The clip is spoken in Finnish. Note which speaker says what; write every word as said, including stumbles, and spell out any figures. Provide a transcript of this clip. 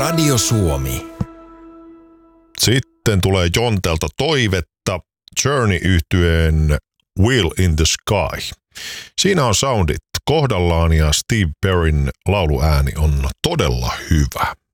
Speaker 1: Radio Suomi.
Speaker 2: Sitten tulee Jontelta toivetta Journey-yhtyeen Wheel in the Sky. Siinä on soundit kohdallaan ja Steve Perryn lauluääni on todella hyvä.